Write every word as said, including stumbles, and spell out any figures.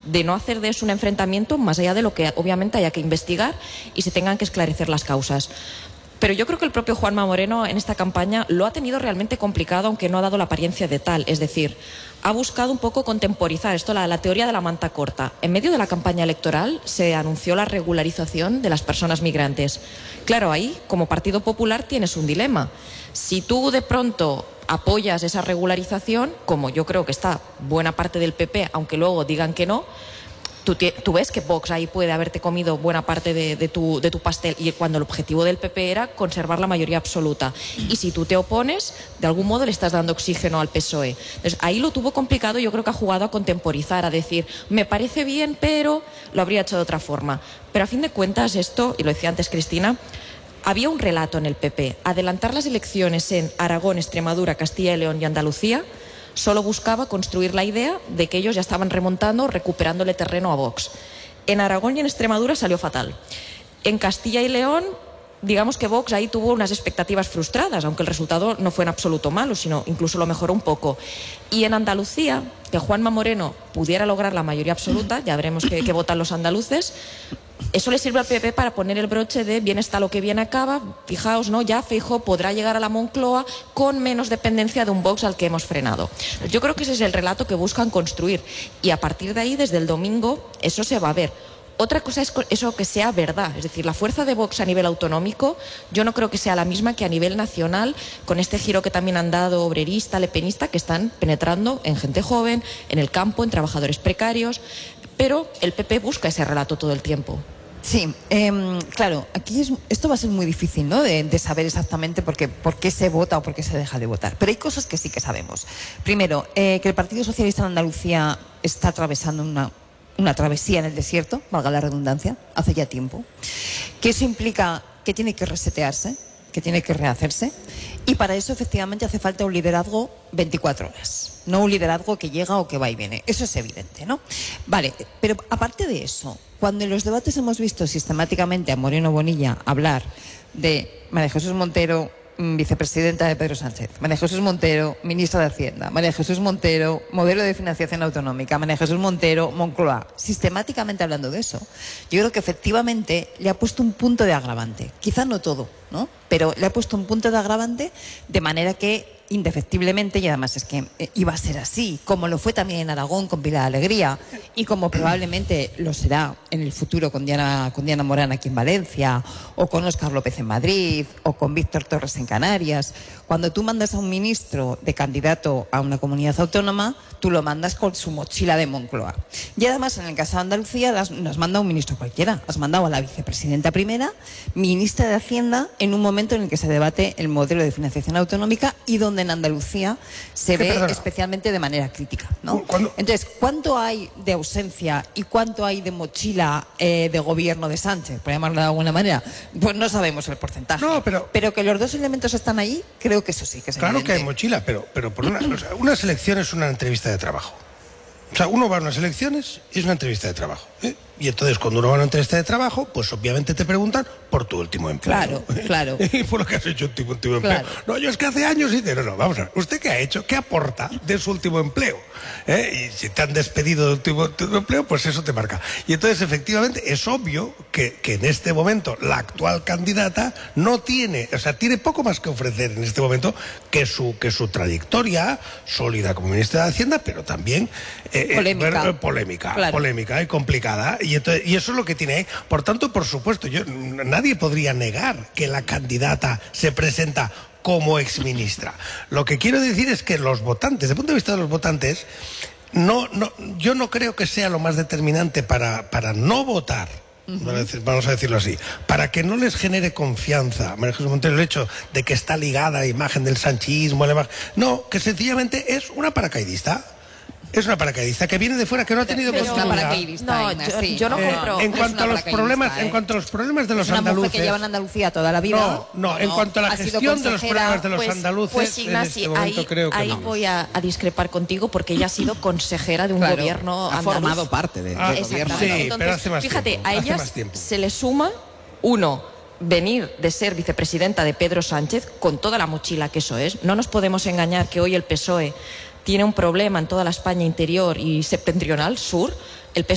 de no hacer de eso un enfrentamiento más allá de lo que obviamente haya que investigar y se tengan que esclarecer las causas. Pero yo creo que el propio Juanma Moreno en esta campaña lo ha tenido realmente complicado, aunque no ha dado la apariencia de tal. Es decir, ha buscado un poco contemporizar esto, la, la teoría de la manta corta. En medio de la campaña electoral se anunció la regularización de las personas migrantes. Claro, ahí, como Partido Popular, tienes un dilema. Si tú de pronto apoyas esa regularización, como yo creo que está buena parte del P P, aunque luego digan que no, Tú, tú ves que Vox ahí puede haberte comido buena parte de, de, tu, de tu pastel, y cuando el objetivo del P P era conservar la mayoría absoluta. Y si tú te opones, de algún modo le estás dando oxígeno al P S O E. Entonces, ahí lo tuvo complicado. Yo creo que ha jugado a contemporizar, a decir, me parece bien, pero lo habría hecho de otra forma. Pero a fin de cuentas esto, y lo decía antes Cristina, había un relato en el P P. Adelantar las elecciones en Aragón, Extremadura, Castilla y León y Andalucía solo buscaba construir la idea de que ellos ya estaban remontando, recuperándole terreno a Vox. En Aragón y en Extremadura salió fatal. En Castilla y León, digamos que Vox ahí tuvo unas expectativas frustradas, aunque el resultado no fue en absoluto malo, sino incluso lo mejoró un poco. Y en Andalucía, que Juanma Moreno pudiera lograr la mayoría absoluta, ya veremos qué, qué votan los andaluces, eso le sirve al P P para poner el broche de bien está lo que bien acaba. Fijaos, ¿no? Ya Feijóo podrá llegar a la Moncloa con menos dependencia de un Vox al que hemos frenado. Yo creo que ese es el relato que buscan construir, y a partir de ahí, desde el domingo, eso se va a ver. Otra cosa es eso que sea verdad, es decir, la fuerza de Vox a nivel autonómico yo no creo que sea la misma que a nivel nacional, con este giro que también han dado obrerista, lepenista, que están penetrando en gente joven, en el campo, en trabajadores precarios, pero el P P busca ese relato todo el tiempo. Sí, eh, claro, aquí es, esto va a ser muy difícil, ¿no? De, de saber exactamente por qué, por qué se vota o por qué se deja de votar. Pero hay cosas que sí que sabemos. Primero, eh, que el Partido Socialista en Andalucía está atravesando una, una travesía en el desierto, valga la redundancia, hace ya tiempo. Que eso implica que tiene que resetearse, que tiene que rehacerse. Y para eso, efectivamente, hace falta un liderazgo veinticuatro horas. No un liderazgo que llega o que va y viene. Eso es evidente, ¿no? Vale, pero aparte de eso, cuando en los debates hemos visto sistemáticamente a Moreno Bonilla hablar de María Jesús Montero, vicepresidenta de Pedro Sánchez, María Jesús Montero, ministra de Hacienda, María Jesús Montero, modelo de financiación autonómica, María Jesús Montero, Moncloa, sistemáticamente hablando de eso, yo creo que efectivamente le ha puesto un punto de agravante. Quizá no todo, ¿no? Pero le ha puesto un punto de agravante de manera que indefectiblemente, y además es que iba a ser así, como lo fue también en Aragón con Pilar Alegría, y como probablemente lo será en el futuro con Diana, con Diana Morán aquí en Valencia, o con Óscar López en Madrid, o con Víctor Torres en Canarias. Cuando tú mandas a un ministro de candidato a una comunidad autónoma, tú lo mandas con su mochila de Moncloa. Y además, en el caso de Andalucía, las, no has mandado a un ministro cualquiera, has mandado a la vicepresidenta primera, ministra de Hacienda, en un momento en el que se debate el modelo de financiación autonómica y donde en Andalucía se ve perdona. especialmente de manera crítica, ¿no? ¿Cuándo? Entonces, ¿cuánto hay de ausencia y cuánto hay de mochila eh, de gobierno de Sánchez, por llamarlo de alguna manera? Pues no sabemos el porcentaje. No, pero- pero que los dos elementos están ahí, creo que eso sí que es Claro evidente. que hay mochila, pero, pero por una, o sea, una selección es una entrevista de trabajo. O sea, uno va a unas elecciones y es una entrevista de trabajo, ¿eh? Y entonces cuando uno va a una entrevista de trabajo, pues obviamente te preguntan por tu último empleo. Claro, claro. Y por lo que has hecho en tu último Claro. empleo. No, yo es que hace años y... No, no, vamos a ver. ¿Usted qué ha hecho? ¿Qué aporta de su último empleo? ¿Eh? Y si te han despedido del último, tu último empleo, pues eso te marca. Y entonces, efectivamente, es obvio que, que en este momento la actual candidata no tiene, o sea, tiene poco más que ofrecer en este momento que su, que su trayectoria sólida como ministra de Hacienda, pero también eh, Polémica. eh, polémica, Claro. polémica y complicada. Y, entonces, y eso es lo que tiene ahí. Por tanto, por supuesto, yo, nadie podría negar que la candidata se presenta como exministra. Lo que quiero decir es que los votantes, desde el punto de vista de los votantes, no, no, yo no creo que sea lo más determinante para, para no votar. Vamos a decirlo así, para que no les genere confianza María Jesús Montero el hecho de que está ligada a la imagen del sanchismo, la imagen... no, que sencillamente es una paracaidista. Es una paracaidista que viene de fuera, que no ha tenido Pero es una continuidad. paracaidista, No, Inés, yo- sí. yo no Eh, compro. En es cuanto una a los paracaidista, problemas, ¿eh? en cuanto a los problemas de los Es una mujer andaluces. que lleva en Andalucía toda la vida. No, no, en cuanto a la ha sido gestión de los consejera, problemas de los Pues, andaluces, pues en Ignasi, este momento ahí, creo que ahí no. voy a, a discrepar contigo, porque ella ha sido consejera de un Claro, gobierno Ha andaluz. formado parte de, Ah, del gobierno. Exactamente. Sí, Entonces, pero hace más fíjate, tiempo, a hace ellas más tiempo. se le suma, uno, venir de ser vicepresidenta de Pedro Sánchez con toda la mochila que eso es. No nos podemos engañar que hoy el P S O E tiene un problema en toda la España interior y septentrional, sur. El